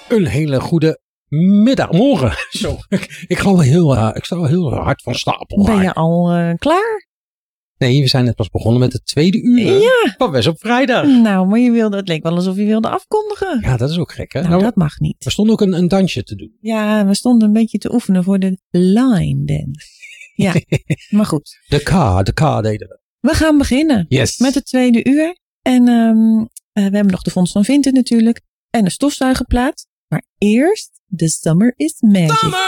Een hele goede middag, morgen. Zo, ik sta wel heel hard van stapel. Ben je al klaar? Nee, we zijn net pas begonnen met het tweede uur. Ja. Van Wes op vrijdag. Nou, maar het leek wel alsof je wilde afkondigen. Ja, dat is ook gek, hè? Nou, dat mag niet. We stonden ook een dansje te doen. Ja, we stonden een beetje te oefenen voor de line dance. Ja, maar goed. De K deden we. We gaan beginnen met het tweede uur. En we hebben nog de Vondst van Vinten natuurlijk. En de stofzuigerplaat. Maar eerst The Summer is Magic.